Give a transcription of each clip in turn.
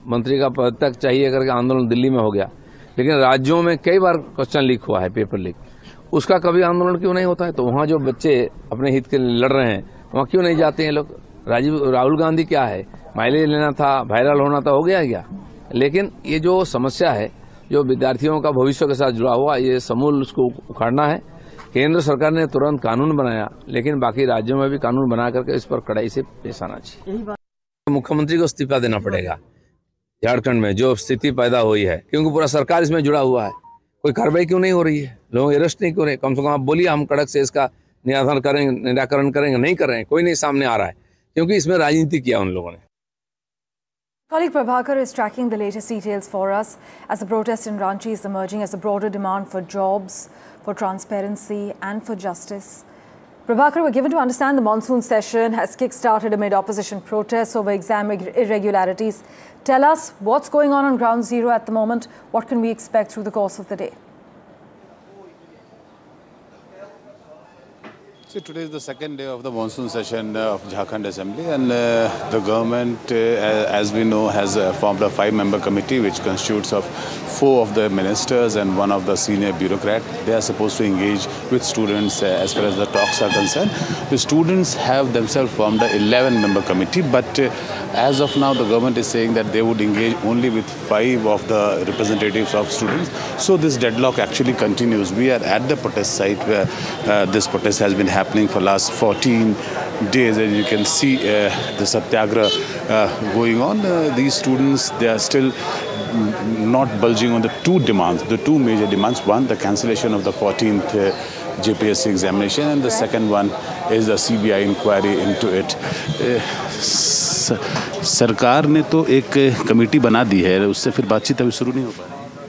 मंत्री का पद तक चाहिए करके आंदोलन दिल्ली में हो गया, लेकिन राज्यों में कई बार क्वेश्चन लीक हुआ है, पेपर लीक, उसका कभी आंदोलन क्यों नहीं होता है? तो वहाँ जो बच्चे अपने हित के लिए लड़ रहे हैं वहाँ क्यों नहीं जाते हैं लोग? राहुल गांधी क्या है, माइलेज लेना था, वायरल होना था, हो गया क्या? लेकिन ये जो समस्या है, जो विद्यार्थियों का भविष्य के साथ जुड़ा हुआ, ये समूल उसको उखाड़ना है। केंद्र सरकार ने तुरंत कानून बनाया, लेकिन बाकी राज्यों में भी कानून बना करके इस पर कड़ाई से पेश आना चाहिए। मुख्यमंत्री को इस्तीफा देना पड़ेगा झारखंड में जो स्थिति पैदा हुई है, क्योंकि पूरा सरकार इसमें जुड़ा हुआ है। कोई कार्रवाई क्यों नहीं हो रही है? लोग अरेस्ट नहीं हो रहे? कम से कम आप बोलिए, हम कड़क से इसका निराकरण करेंगे। नहीं कर रहे हैं, कोई नहीं सामने आ रहा है, क्योंकि इसमें राजनीति किया उन लोगों ने। Colleague Prabhakar is tracking the latest details for us as the protest in Ranchi is emerging as a broader demand for jobs, for transparency and for justice. Prabhakar, we're given to understand the monsoon session has kick-started amid opposition protests over exam irregularities. Tell us what's going on ground zero at the moment. What can we expect through the course of the day? See, today is the second day of the monsoon session of Jharkhand Assembly, and the government, as we know, has formed a 5-member committee which constitutes of 4 of the ministers and 1 of the senior bureaucrat. They are supposed to engage with students as far as the talks are concerned. The students have themselves formed a 11-member committee, but as of now, the government is saying that they would engage only with 5 of the representatives of students. So this deadlock actually continues. We are at the protest site where this protest has been happening for last 14 days, and you can see the satyagraha going on. These students, they are still not budging on the 2 demands, the 2 major demands. One, the cancellation of the 14th JPSC examination, and the second one is the CBI inquiry into it. सरकार ने तो एक committee बना दी है, उससे फिर बातचीत अभी शुरू नहीं हो पा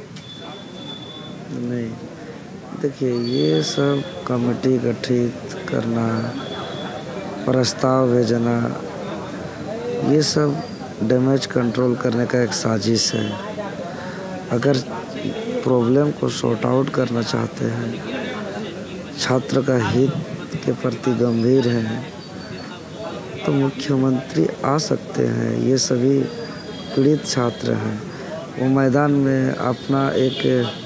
रही। नहीं, देखिए, ये सब कमेटी गठित करना, प्रस्ताव भेजना, ये सब डैमेज कंट्रोल करने का एक साजिश है। अगर प्रॉब्लम को सॉर्ट आउट करना चाहते हैं, छात्र का हित के प्रति गंभीर हैं, तो मुख्यमंत्री आ सकते हैं। ये सभी पीड़ित छात्र हैं, वो मैदान में अपना एक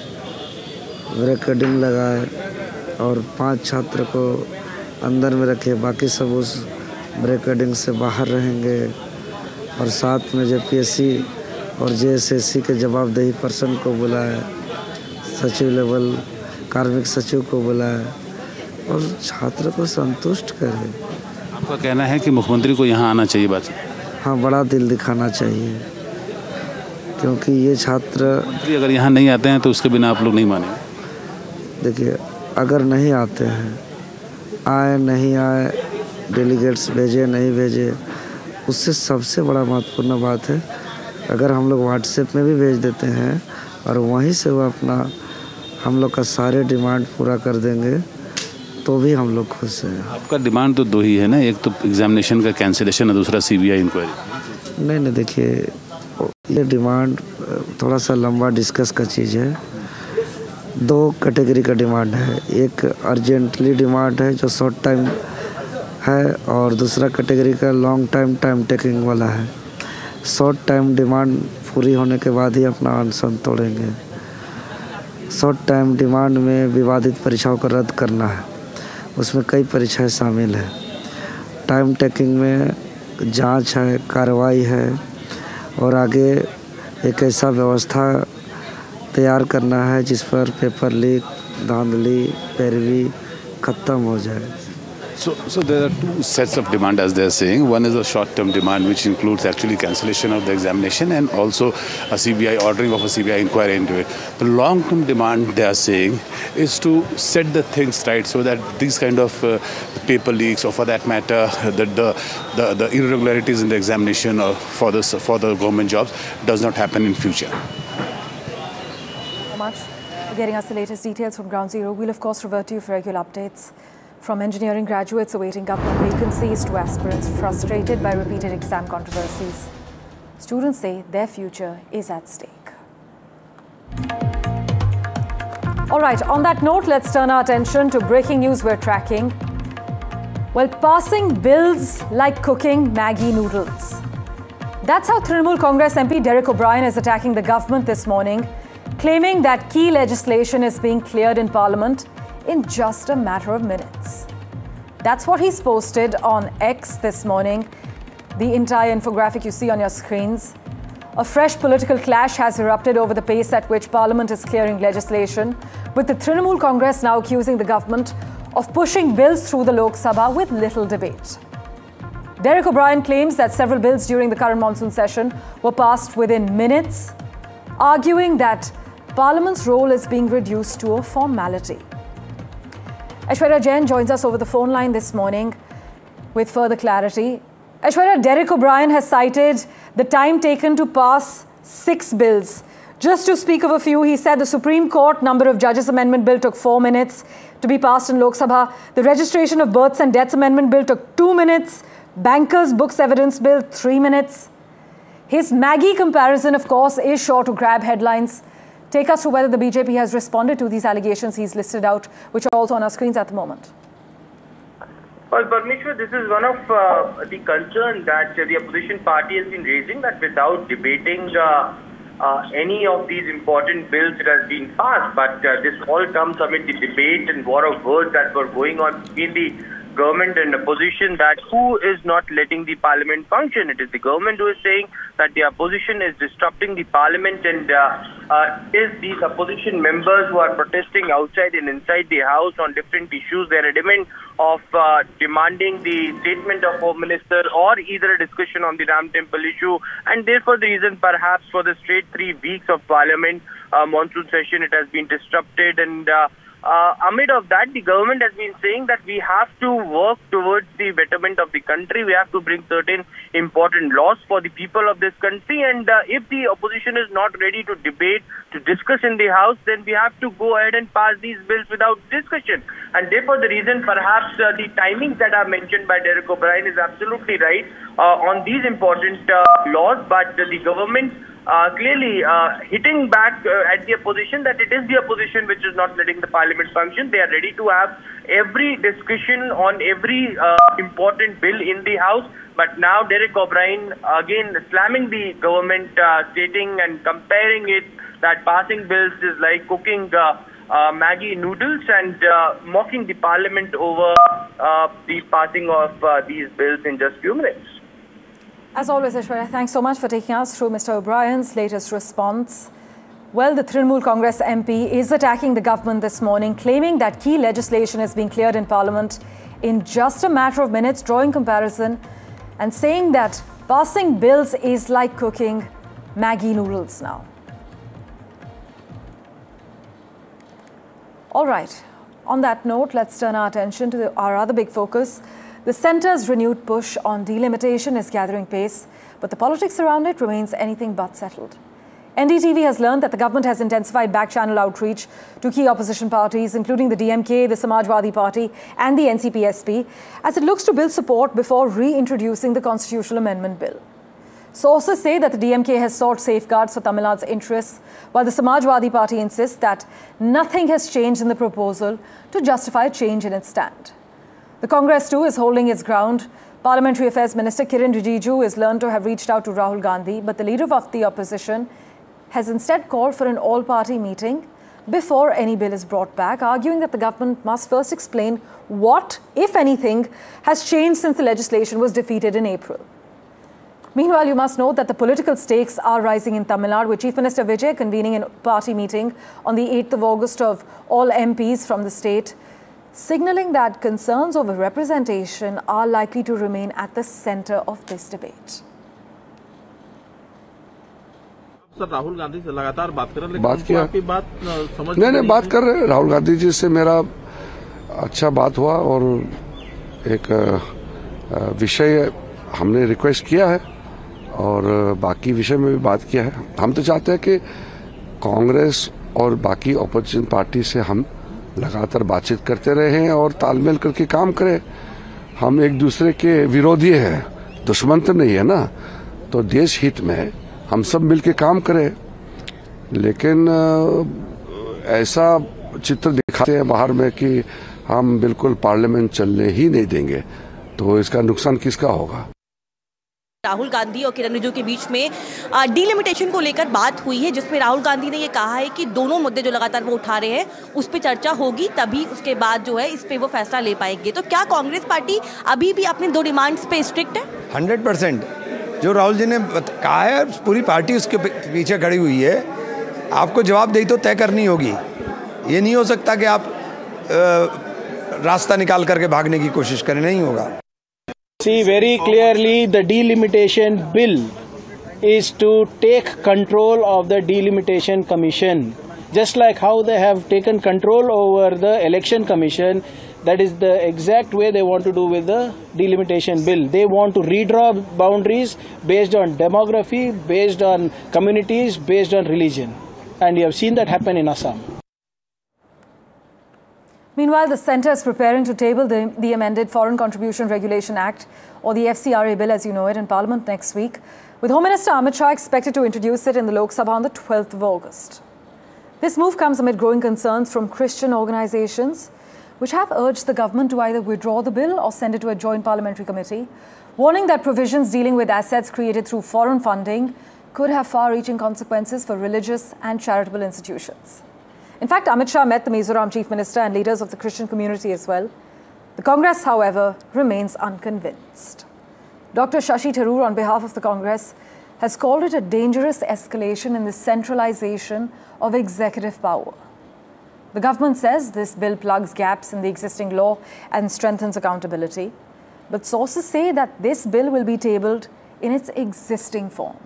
बैरिकेडिंग लगाए और 5 छात्र को अंदर में रखे, बाकी सब उस बैरिकेडिंग से बाहर रहेंगे, और साथ में JPSC और JSSC के जवाबदेही पर्सन को बुलाए, सचिव लेवल कार्मिक सचिव को बुलाए और छात्र को संतुष्ट करे। आपका कहना है कि मुख्यमंत्री को यहाँ आना चाहिए? बात, हाँ, बड़ा दिल दिखाना चाहिए, क्योंकि ये छात्र अगर यहाँ नहीं आते हैं तो उसके बिना आप लोग नहीं मानेंगे। देखिए, अगर नहीं आते हैं, आए नहीं आए, डेलीगेट्स भेजे नहीं भेजे, उससे सबसे बड़ा महत्वपूर्ण बात है, अगर हम लोग व्हाट्सएप में भी भेज देते हैं और वहीं से वो अपना हम लोग का सारे डिमांड पूरा कर देंगे, तो भी हम लोग खुश हैं। आपका डिमांड तो 2 ही है ना, एक तो एग्जामिनेशन का कैंसिलेशन और दूसरा CBI इंक्वायरी। नहीं, देखिए, ये डिमांड थोड़ा सा लंबा डिस्कस का चीज़ है। 2 कैटेगरी का डिमांड है, एक अर्जेंटली डिमांड है जो शॉर्ट टाइम है, और दूसरा कैटेगरी का लॉन्ग टाइम टेकिंग वाला है। शॉर्ट टाइम डिमांड पूरी होने के बाद ही अपना अनशन तोड़ेंगे। शॉर्ट टाइम डिमांड में विवादित परीक्षाओं को रद्द करना है, उसमें कई परीक्षाएं शामिल हैं। टाइम टेकिंग में जांच है, कार्रवाई है, और आगे एक ऐसा व्यवस्था तैयार करना है जिस पर पेपर लीक, धांधली, पैरवी खत्म हो जाए। So there are 2 sets of demand, as they are saying. One is a short-term demand, which includes actually cancellation of the examination and also a CBI ordering of a CBI inquiry into it. The long-term demand, they are saying, is to set the things right so that these kind of paper leaks, or for that matter, the irregularities in the examination or for the government jobs does not happen in future. So much for getting us the latest details from Ground Zero. We'll of course revert to you for regular updates. From engineering graduates awaiting government vacancies to aspirants frustrated by repeated exam controversies, students say their future is at stake. All right, on that note, let's turn our attention to breaking news we're tracking. Well, passing bills like cooking Maggi noodles. That's how Trinamool Congress MP Derek O'Brien is attacking the government this morning, claiming that key legislation is being cleared in Parliament in just a matter of minutes. That's what he's posted on X this morning. The entire infographic you see on your screens. A fresh political clash has erupted over the pace at which Parliament is clearing legislation, with the Trinamool Congress now accusing the government of pushing bills through the Lok Sabha with little debate. Derek O'Brien claims that several bills during the current monsoon session were passed within minutes, arguing that Parliament's role is being reduced to a formality. Aishwarya Jain joins us over the phone line this morning with further clarity. Aishwarya, Derek O'Brien has cited the time taken to pass 6 bills. Just to speak of a few, he said the Supreme Court Number of Judges Amendment Bill took 4 minutes to be passed in Lok Sabha. The Registration of Births and Deaths Amendment Bill took 2 minutes. Bankers Books Evidence Bill, 3 minutes. His Maggie comparison, of course, is sure to grab headlines. Take us through whether the BJP has responded to these allegations he's listed out, which are also on our screens at the moment. Well, Parmeshwar, this is one of the concerns that the opposition party has been raising, that without debating any of these important bills that has been passed, but this all comes amid the debate and war of words that were going on between the government and opposition, that who is not letting the parliament function. It is the government who is saying that the opposition is disrupting the parliament, and is these opposition members who are protesting outside and inside the house on different issues. They are adamant of demanding the statement of Home Minister or either a discussion on the Ram Temple issue, and therefore the reason perhaps for the straight 3 weeks of parliament monsoon session, it has been disrupted. And amid of that, the government has been saying that we have to work towards the betterment of the country. We have to bring certain important laws for the people of this country. And if the opposition is not ready to debate, to discuss in the House, then we have to go ahead and pass these bills without discussion. And therefore, the reason perhaps the timings that are mentioned by Derek O'Brien is absolutely right on these important laws. But the government clearly hitting back at the opposition, that it is the opposition which is not letting the parliament function. They are ready to have every discussion on every important bill in the House. But now Derek O'Brien again slamming the government, stating and comparing it that passing bills is like cooking Maggie noodles, and mocking the parliament over the passing of these bills in just few minutes. As always, Aishwarya, thanks so much for taking us through Mr. O'Brien's latest response. Well, the Trinamool Congress MP is attacking the government this morning, claiming that key legislation is being cleared in Parliament in just a matter of minutes, drawing comparison and saying that passing bills is like cooking Maggie noodles now. All right, on that note, let's turn our attention to our other big focus. The centre's renewed push on delimitation is gathering pace, but the politics around it remains anything but settled. NDTV has learned that the government has intensified back-channel outreach to key opposition parties, including the DMK, the Samajwadi Party and the NCP-SP, as it looks to build support before reintroducing the Constitutional Amendment Bill. Sources say that the DMK has sought safeguards for Tamil Nadu's interests, while the Samajwadi Party insists that nothing has changed in the proposal to justify a change in its stand. The Congress too is holding its ground. Parliamentary Affairs Minister Kiren Rijiju is learned to have reached out to Rahul Gandhi, but the leader of the opposition has instead called for an all-party meeting before any bill is brought back, arguing that the government must first explain what, if anything, has changed since the legislation was defeated in April. Meanwhile, you must note that the political stakes are rising in Tamil Nadu, with Chief Minister Vijay convening a party meeting on the 8th of August of all MPs from the state, signalling that concerns over representation are likely to remain at the centre of this debate. Sir Rahul Gandhi से लगातार बात कर रहे हैं, बात किया, आपकी बात समझ नहीं बात कर रहे हैं। राहुल गांधी जी से मेरा अच्छा बात हुआ और एक विषय हमने रिक्वेस्ट किया है और बाकी विषय में भी बात किया है। हम तो चाहते हैं कि कांग्रेस और बाकी ऑपोजिशन पार्टी से हम लगातार बातचीत करते रहे और तालमेल करके काम करें। हम एक दूसरे के विरोधी हैं, दुश्मन तो नहीं है ना, तो देश हित में हम सब मिलके काम करें। लेकिन ऐसा चित्र दिखाते हैं बाहर में कि हम बिल्कुल पार्लियामेंट चलने ही नहीं देंगे, तो इसका नुकसान किसका होगा। राहुल गांधी और किरण रिजिजू के बीच में डीलिमिटेशन को लेकर बात हुई है, जिसमें राहुल गांधी ने ये कहा है कि दोनों मुद्दे जो लगातार वो उठा रहे हैं उस पर चर्चा होगी, तभी उसके बाद जो है इस पे वो फैसला ले पाएंगे। तो क्या कांग्रेस पार्टी अभी भी अपनी दो डिमांड्स पे स्ट्रिक्ट है? 100% जो राहुल जी ने कहा है, पूरी पार्टी उसके पीछे खड़ी हुई है। आपको जवाबदेही तो तय करनी होगी। ये नहीं हो सकता कि आप रास्ता निकाल करके भागने की कोशिश करें, नहीं होगा। See very clearly, the delimitation bill is to take control of the delimitation commission, just like how they have taken control over the election commission. That is the exact way they want to do with the delimitation bill. They want to redraw boundaries based on demography, based on communities, based on religion, and you have seen that happen in Assam. Meanwhile, the centre is preparing to table the amended Foreign Contribution Regulation Act, or the FCRA bill as you know it, in Parliament next week, with Home Minister Amit Shah expected to introduce it in the Lok Sabha on the 12th of August. This move comes amid growing concerns from Christian organisations, which have urged the government to either withdraw the bill or send it to a joint parliamentary committee, warning that provisions dealing with assets created through foreign funding could have far-reaching consequences for religious and charitable institutions. In fact, Amit Shah met the Mizoram Chief Minister and leaders of the Christian community as well. The Congress, however, remains unconvinced. Dr. Shashi Tharoor, on behalf of the Congress, has called it a dangerous escalation in the centralization of executive power. The government says this bill plugs gaps in the existing law and strengthens accountability. But sources say that this bill will be tabled in its existing form.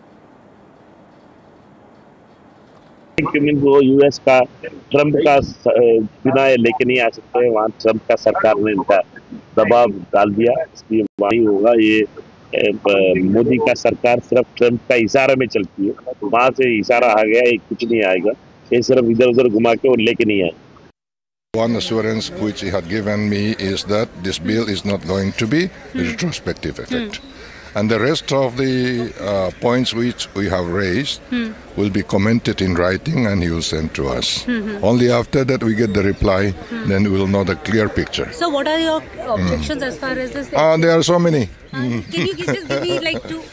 वो US का Trump का बिना लेके नहीं आ सकते, वहाँ Trump का सरकार ने इनका दबाव डाल दिया, इसलिए वही होगा। ये मोदी का सरकार सिर्फ ट्रम्प का इशारा में चलती है, वहाँ से इशारा आ गया, ये कुछ नहीं आएगा, ये सिर्फ इधर उधर घुमा के और लेके नहीं आएगा। One assurance which he had given me is that this bill is not going to be retrospective effect. And the rest of the points which we have raised will be commented in writing and he will send to us. Only after that we get the reply, then we will know the clear picture. So what are your objections as far as this? There are so many. Can you just give me like two?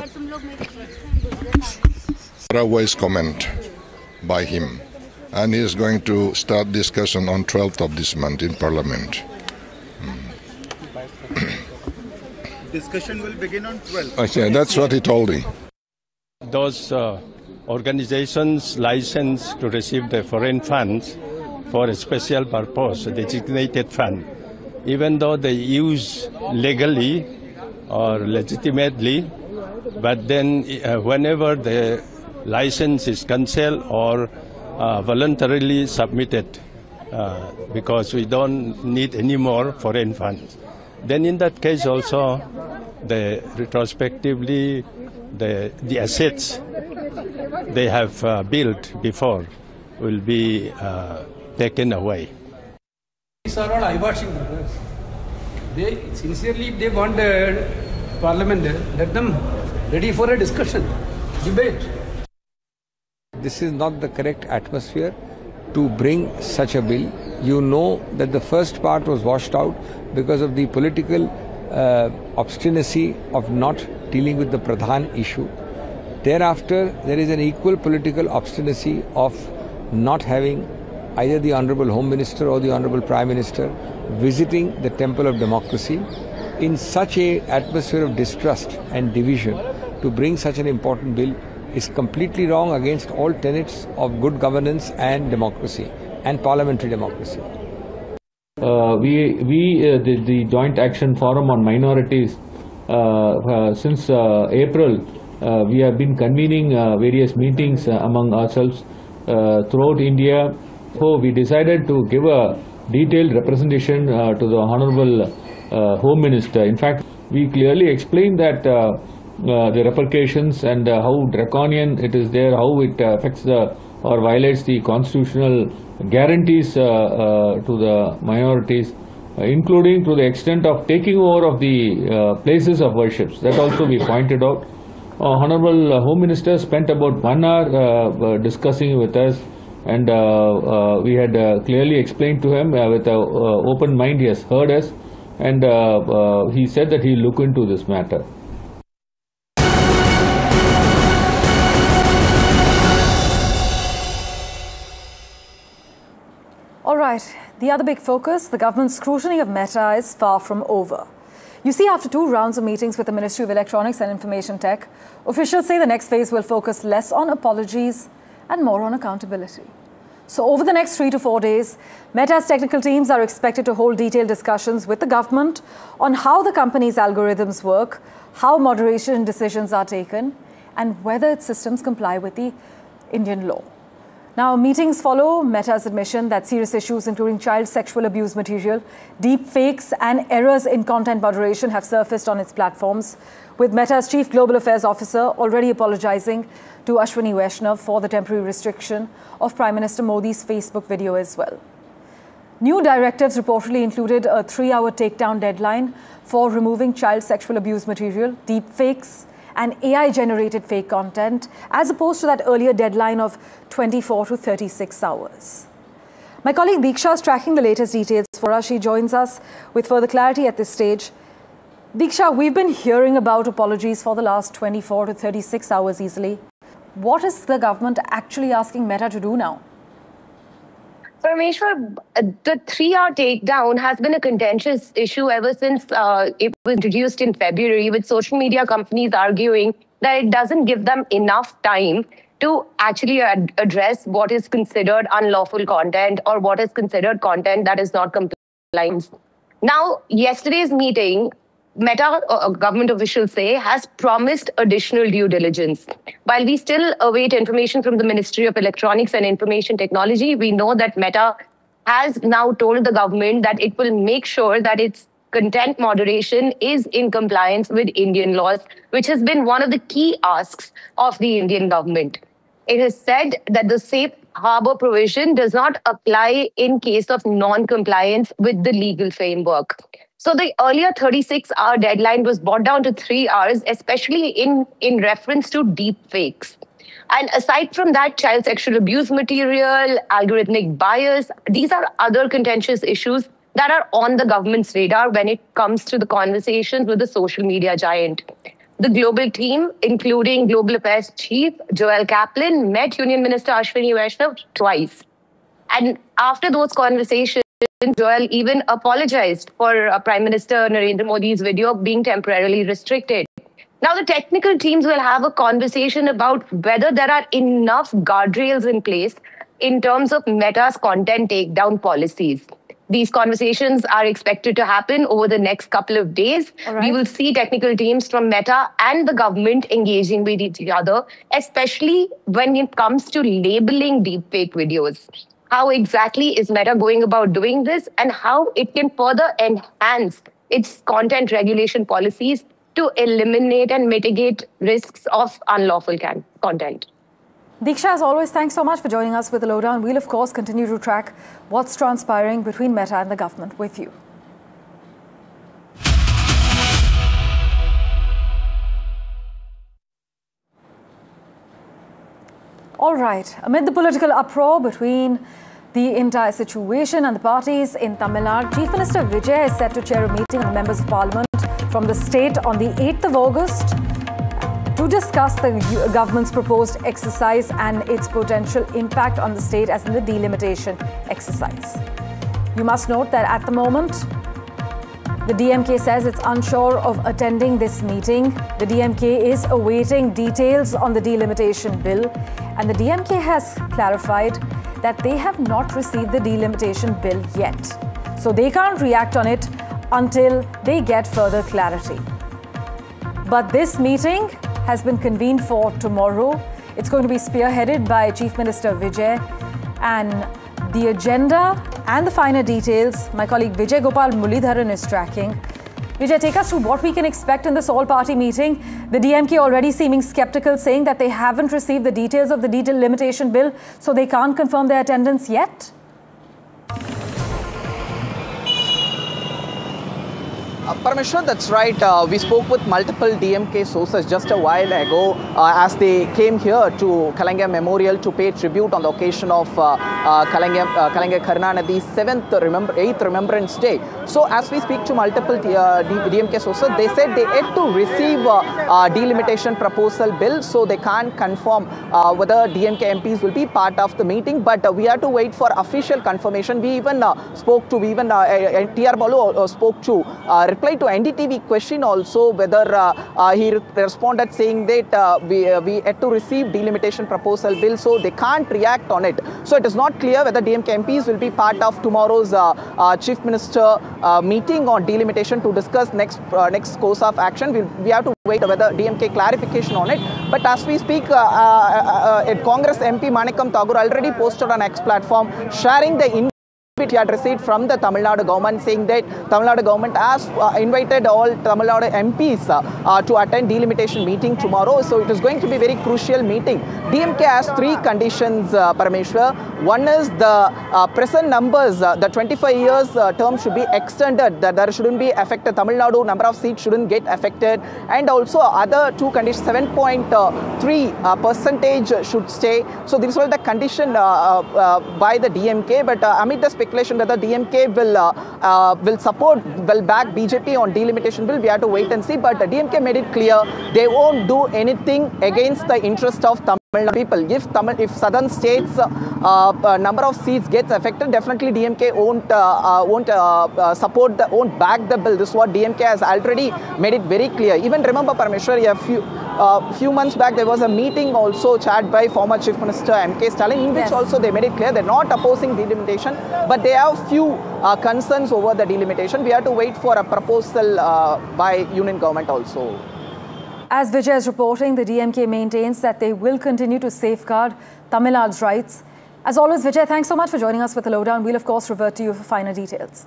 A voice comment by him. And he is going to start discussion on 12th of this month in Parliament. Discussion will begin on 12th. Okay, that's what he told me. Those organizations licensed to receive the foreign funds for a special purpose, a designated fund, even though they use legally or legitimately, but then whenever the license is cancelled or voluntarily submitted, because we don't need any more foreign funds, then in that case also, retrospectively, the assets they have built before will be taken away. These are all eyewashing brothers. They sincerely, if they want Parliament, let them ready for a discussion, debate. This is not the correct atmosphere to bring such a bill. You know that the first part was washed out because of the political obstinacy of not dealing with the Pradhan issue. Thereafter, there is an equal political obstinacy of not having either the Honorable Home Minister or the Honorable Prime Minister visiting the temple of democracy. In such an atmosphere of distrust and division, to bring such an important bill is completely wrong against all tenets of good governance and democracy and parliamentary democracy. The Joint Action Forum on Minorities, since April, we have been convening various meetings among ourselves throughout India. So we decided to give a detailed representation to the Honorable Home Minister. In fact, we clearly explained that the repercussions and how draconian it is there, how it affects or violates the constitutional guarantees to the minorities, including to the extent of taking over of the places of worships. That also we pointed out. Honorable Home Minister spent about 1 hour discussing with us, and we had clearly explained to him with an open mind. He has heard us, and he said that he will look into this matter. right, the other big focus, the government's scrutiny of Meta is far from over. You see, after 2 rounds of meetings with the Ministry of Electronics and Information Tech, officials say the next phase will focus less on apologies and more on accountability. So over the next 3 to 4 days, Meta's technical teams are expected to hold detailed discussions with the government on how the company's algorithms work, how moderation decisions are taken, and whether its systems comply with the Indian law. Now, meetings follow Meta's admission that serious issues including child sexual abuse material, deep fakes and errors in content moderation have surfaced on its platforms, with Meta's Chief Global Affairs Officer already apologizing to Ashwini Vaishnav for the temporary restriction of Prime Minister Modi's Facebook video as well. New directives reportedly included a 3-hour takedown deadline for removing child sexual abuse material, deep fakes, and AI-generated fake content, as opposed to that earlier deadline of 24 to 36 hours. My colleague Diksha is tracking the latest details for us. She joins us with further clarity at this stage. Diksha, we've been hearing about apologies for the last 24 to 36 hours easily. What is the government actually asking Meta to do now? Parmeshwar, the 3-hour takedown has been a contentious issue ever since it was introduced in February, with social media companies arguing that it doesn't give them enough time to actually address what is considered unlawful content or what is considered content that is not compliant. Now, yesterday's meeting, Meta, government officials say, has promised additional due diligence. While we still await information from the Ministry of Electronics and Information Technology, we know that Meta has now told the government that it will make sure that its content moderation is in compliance with Indian laws, which has been one of the key asks of the Indian government. It has said that the safe harbor provision does not apply in case of non-compliance with the legal framework. So the earlier 36-hour deadline was brought down to 3 hours, especially in reference to deep fakes. And aside from that, child sexual abuse material, algorithmic bias, these are other contentious issues that are on the government's radar when it comes to the conversations with the social media giant. The global team, including Global Affairs Chief Joel Kaplan, met Union Minister Ashwini Vaishnav twice. And after those conversations, Joel even apologized for Prime Minister Narendra Modi's video being temporarily restricted. Now, the technical teams will have a conversation about whether there are enough guardrails in place in terms of Meta's content takedown policies. These conversations are expected to happen over the next couple of days. We will see technical teams from Meta and the government engaging with each other, especially when it comes to labeling deepfake videos. How exactly is Meta going about doing this, and how it can further enhance its content regulation policies to eliminate and mitigate risks of unlawful content. Diksha, as always, thanks so much for joining us with the lowdown. We'll, of course, continue to track what's transpiring between Meta and the government with you. All right, amid the political uproar between the entire situation and the parties in Tamil Nadu, Chief Minister Vijay is set to chair a meeting of the members of Parliament from the state on the 8th of August to discuss the government's proposed exercise and its potential impact on the state as in the delimitation exercise. You must note that at the moment, the DMK says it's unsure of attending this meeting. The DMK is awaiting details on the delimitation bill, and the DMK has clarified that they have not received the delimitation bill yet. So they can't react on it until they get further clarity. But this meeting has been convened for tomorrow. It's going to be spearheaded by Chief Minister Vijay, and the agenda and the finer details, my colleague Vijay Gopal Mulidharan is tracking. Vijay, take us through what we can expect in this all-party meeting. The DMK already seeming skeptical, saying that they haven't received the details of the delimitation bill, so they can't confirm their attendance yet. Parameshwar, that's right. We spoke with multiple DMK sources just a while ago as they came here to Kalaignar Memorial to pay tribute on the occasion of Kalaignar Karunanidhi's 8th Remembrance Day. So as we speak to multiple DMK sources, they said they yet to receive delimitation proposal bill, so they can't confirm whether DMK MPs will be part of the meeting, but we have to wait for official confirmation. We even spoke to, T.R. Balu spoke to, replied to NDTV question also, whether he responded saying that we yet to receive delimitation proposal bill, so they can't react on it. So it is not clear whether DMK MPs will be part of tomorrow's Chief Minister meeting on delimitation to discuss next course of action. We have to wait whether DMK clarification on it. But as we speak, Congress MP Manickam Thakur already posted on X platform sharing the he had received from the Tamil Nadu government, saying that Tamil Nadu government has invited all Tamil Nadu MPs to attend delimitation meeting tomorrow. So it is going to be a very crucial meeting. DMK has 3 conditions, Parameshwar. One is the present numbers, the 25 years term should be extended, that there shouldn't be affected. Tamil Nadu number of seats shouldn't get affected. And also other 2 conditions, 7.3% should stay. So this was the condition by the DMK. But amid the speculation whether DMK will back BJP on delimitation bill, we have to wait and see. But DMK made it clear they won't do anything against the interest of Tamil Nadu people. If southern states number of seats gets affected, definitely DMK won't back the bill. This is what DMK has already made it very clear. Even remember, Parameshwar, a few months back there was a meeting also chaired by former Chief Minister M.K. Stalin, in which also they made it clear they're not opposing delimitation, but they have few concerns over the delimitation. We have to wait for a proposal by Union government also. As Vijay is reporting, the DMK maintains that they will continue to safeguard Tamil Nadu's rights. As always, Vijay, thanks so much for joining us with the lowdown. We'll of course revert to you for finer details.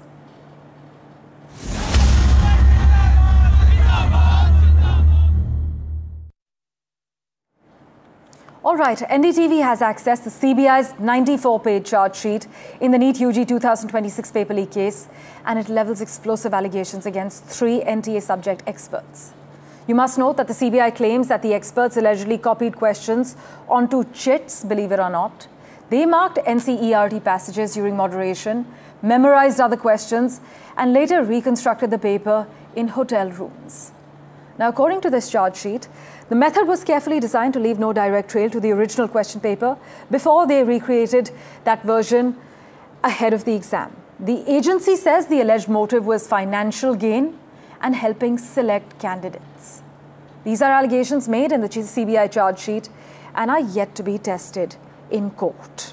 All right, NDTV has accessed the CBI's 94-page charge sheet in the NEET UG 2026 paper leak case, and it levels explosive allegations against 3 NTA subject experts. You must note that the CBI claims that the experts allegedly copied questions onto chits, believe it or not. They marked NCERT passages during moderation, memorized other questions, and later reconstructed the paper in hotel rooms. Now, according to this charge sheet, the method was carefully designed to leave no direct trail to the original question paper before they recreated that version ahead of the exam. The agency says the alleged motive was financial gain and helping select candidates. These are allegations made in the CBI charge sheet and are yet to be tested in court.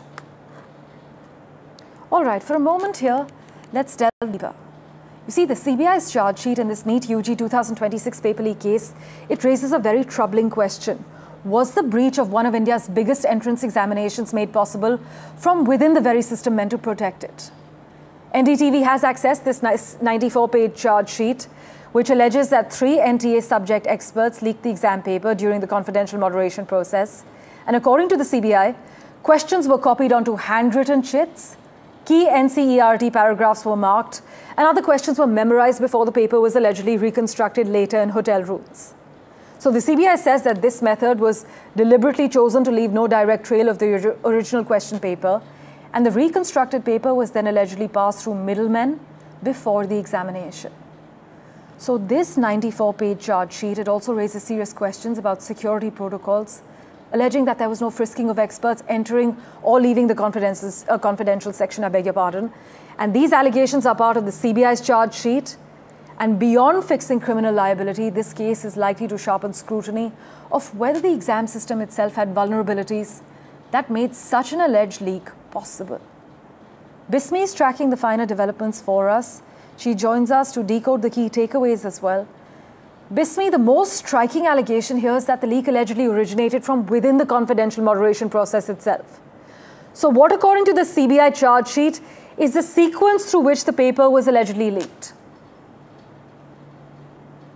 All right, for a moment here, let's delve deeper. You see, the CBI's charge sheet in this NEET UG 2026 paper leak case, it raises a very troubling question. Was the breach of one of India's biggest entrance examinations made possible from within the very system meant to protect it? NDTV has accessed this 94-page charge sheet, which alleges that 3 NTA subject experts leaked the exam paper during the confidential moderation process. And according to the CBI, questions were copied onto handwritten chits, key NCERT paragraphs were marked, and other questions were memorized before the paper was allegedly reconstructed later in hotel rooms. So the CBI says that this method was deliberately chosen to leave no direct trail of the original question paper, and the reconstructed paper was then allegedly passed through middlemen before the examination. So this 94-page charge sheet, it also raises serious questions about security protocols, alleging that there was no frisking of experts entering or leaving the confidential section, I beg your pardon. And these allegations are part of the CBI's charge sheet. And beyond fixing criminal liability, this case is likely to sharpen scrutiny of whether the exam system itself had vulnerabilities that made such an alleged leak possible. Bismi is tracking the finer developments for us. She joins us to decode the key takeaways as well. Bismi, the most striking allegation here is that the leak allegedly originated from within the confidential moderation process itself. So what, according to the CBI charge sheet, is the sequence through which the paper was allegedly leaked?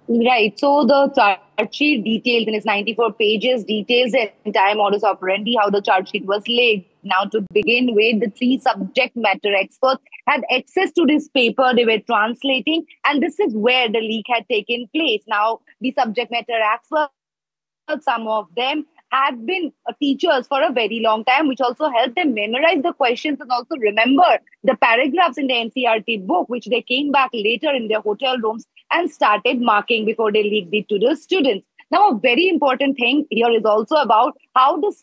Right. So the charge sheet details in its 94 pages, details the entire modus operandi, how the charge sheet was laid. Now, to begin with, the 3 subject matter experts had access to this paper. They were translating, and this is where the leak had taken place. Now, the subject matter experts, some of them have been teachers for a very long time, which also helped them memorize the questions and also remember the paragraphs in the NCERT book, which they came back later in their hotel rooms and started marking before they leaked it to the students. Now, a very important thing here is also about how the